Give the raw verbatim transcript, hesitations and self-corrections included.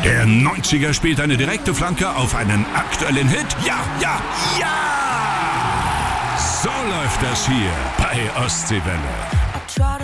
Der neunziger spielt eine direkte Flanke auf einen aktuellen Hit. Ja, ja, ja! So läuft das hier bei Ostseewelle.